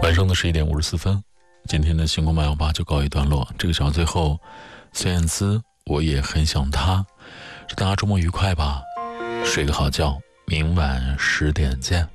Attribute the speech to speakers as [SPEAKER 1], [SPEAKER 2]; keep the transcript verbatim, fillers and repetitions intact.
[SPEAKER 1] 晚上的十一点五十四分，今天的星空漫游吧就告一段落。这个小最后，孙燕姿，我也很想他。祝大家周末愉快吧，睡个好觉，明晚十点见。